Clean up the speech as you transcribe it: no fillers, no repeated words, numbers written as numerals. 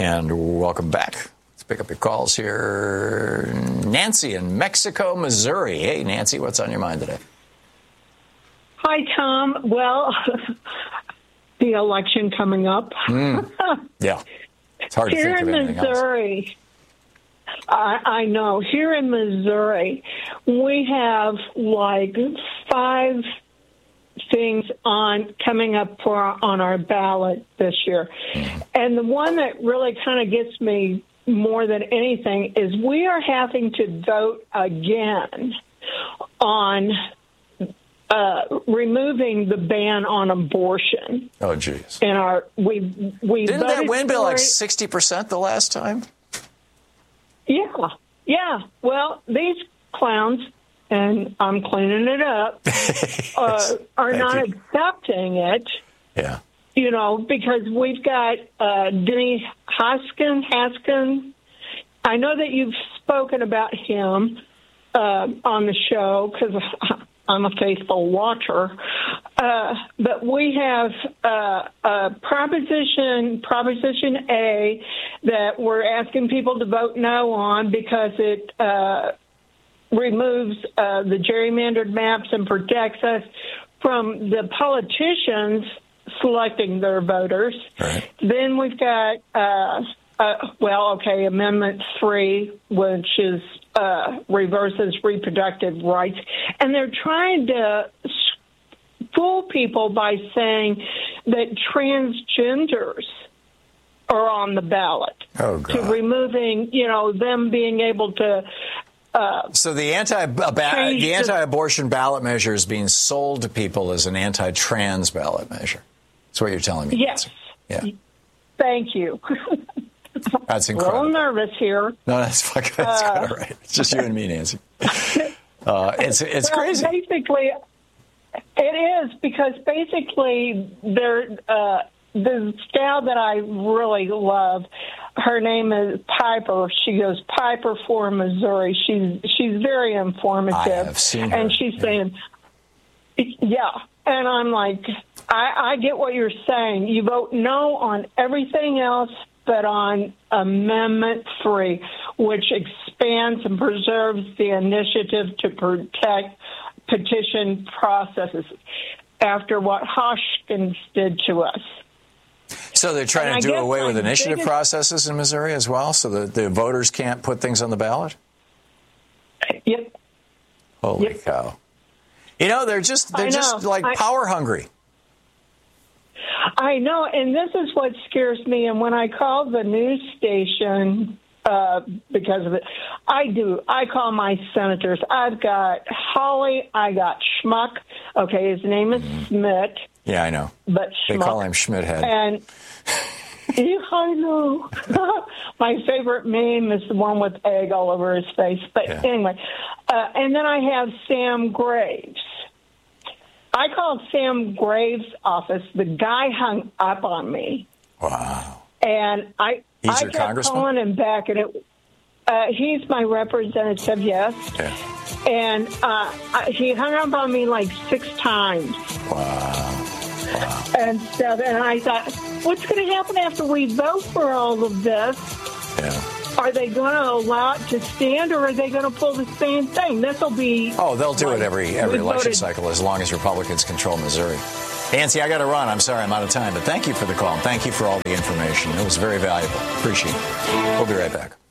And welcome back. Let's pick up your calls here. Nancy in Mexico, Missouri. Hey, Nancy, what's on your mind today? Hi, Tom. Well, the election coming up. Yeah. It's hard to think of anything else. Here in Missouri, I know. Here in Missouri, we have like 5 things coming up on our ballot this year. And the one that really kind of gets me more than anything is we are having to vote again on removing the ban on abortion. Oh, geez. We didn't that win by like 60% the last time? Yeah. Well, these clowns, and I'm cleaning it up, are not accepting it. Yeah. You know, because we've got Denny Haskin. I know that you've spoken about him on the show because I'm a faithful watcher. But we have Proposition A that we're asking people to vote no on because it removes the gerrymandered maps and protects us from the politicians selecting their voters. Right. Then we've got, Amendment 3, which is reverses reproductive rights. And they're trying to fool people by saying that transgenders are on the ballot. Oh, God. To removing, them being able to... So the anti-abortion ballot measure is being sold to people as an anti-trans ballot measure. That's what you're telling me. Yes. Yeah. Thank you. That's incredible. A little nervous here. No, that's kind of right. It's just you and me, Nancy. It's crazy. Basically, it is because basically the gal that I really love, her name is Piper. She goes Piper for Missouri. She's very informative. I have seen her. And she's saying, yeah. And I'm like, I get what you're saying. You vote no on everything else but on Amendment 3, which expands and preserves the initiative to protect petition processes after what Hoskins did to us. So they're trying to do away with initiative processes in Missouri as well, so that the voters can't put things on the ballot? Yep. Holy cow. They're just like power hungry. I know, and this is what scares me. And when I call the news station because of it, I call my senators. I've got Hawley, I got Schmuck. Okay, his name is Schmidt. Yeah, I know. But they call him Schmidthead. And I know. My favorite meme is the one with egg all over his face. But anyway, and then I have Sam Graves. I called Sam Graves' office. The guy hung up on me. Wow. And I your kept congressman? calling him back, and he's my representative, yes. Yeah. And he hung up on me like 6 times. Wow. And stuff. And I thought, what's going to happen after we vote for all of this? Yeah. Are they going to allow it to stand, or are they going to pull the same thing? This will be... Oh, they'll do it every election cycle as long as Republicans control Missouri. Nancy, I got to run. I'm sorry I'm out of time. But thank you for the call. Thank you for all the information. It was very valuable. Appreciate it. We'll be right back.